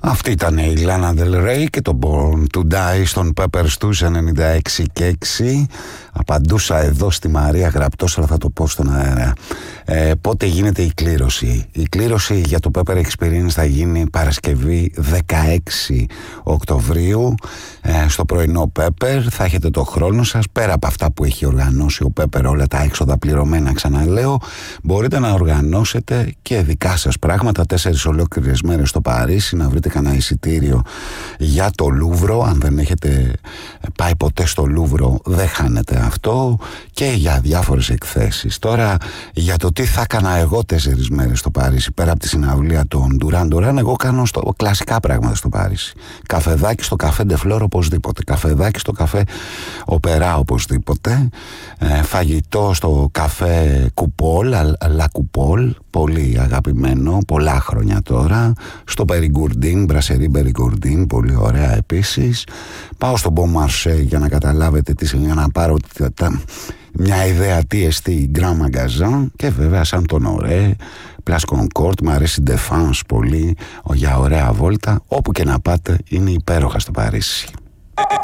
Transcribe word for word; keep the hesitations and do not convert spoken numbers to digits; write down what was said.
Αυτή ήταν η Lana Del Rey και το Born to Die στον Pepper Stews ενενήντα έξι και έξι. Απαντούσα εδώ στη Μαρία γραπτός, αλλά θα το πω στον αέρα. Ε, πότε γίνεται η κλήρωση? Η κλήρωση για το Pepper Experience θα γίνει Παρασκευή δεκαέξι Οκτωβρίου ε, στο πρωινό Pepper. Θα έχετε το χρόνο σας, πέρα από αυτά που έχει οργανώσει ο Pepper, όλα τα έξοδα πληρωμένα, ξαναλέω, μπορείτε να οργανώσετε και δικά σας πράγματα. Τέσσερις ολόκληρες μέρες στο Παρίσι, να βρείτε κανένα εισιτήριο για το Λούβρο. Αν δεν έχετε πάει ποτέ στο Λούβρο, δεν χάνετε αυτό, και για διάφορες εκθέσεις. Τώρα, για το τι θα έκανα εγώ τέσσερις μέρες στο Παρίσι, πέρα από τη συναυλία των Duran Duran, εγώ κάνω στο, κλασικά πράγματα στο Παρίσι. Καφεδάκι στο καφέ Ντε Φλόρ οπωσδήποτε, καφεδάκι στο καφέ Οπερά οπωσδήποτε, ε, φαγητό στο καφέ Κουπόλ, Λα Κουπόλ, πολύ αγαπημένο, πολλά χρόνια τώρα, στο Περιγκουρντίν, Μπρασερί Περιγκουρντίν, πολύ ωραία επίσης. Πάω στο Bon Marché για να καταλάβετε τι σημαίνει, να πάρω τα, μια ιδέα τι εστί Grand Magasin, και βέβαια σαν τον Ωρέ, Place Concorde, μου αρέσει Défense πολύ, για ωραία βόλτα. Όπου και να πάτε είναι υπέροχα στο Παρίσι.